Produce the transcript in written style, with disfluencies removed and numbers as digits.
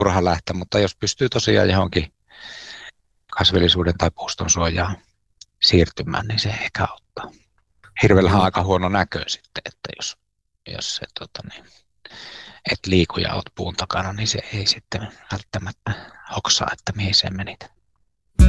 turha lähteä, mutta jos pystyy tosiaan johonkin kasvillisuuden tai puuston suojaan siirtymään, niin se ehkä auttaa. Hirvellähän on aika huono näkö sitten, että jos se, et liiku ja oot puun takana, niin se ei sitten välttämättä hoksaa, että mihin se menit.